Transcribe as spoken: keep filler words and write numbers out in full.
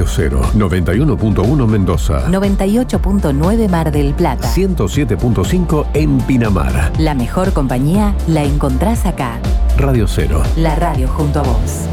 Radio Cero, noventa y uno punto uno Mendoza, noventa y ocho punto nueve Mar del Plata, ciento siete punto cinco en Pinamar. La mejor compañía la encontrás acá. Radio Cero. La radio junto a vos.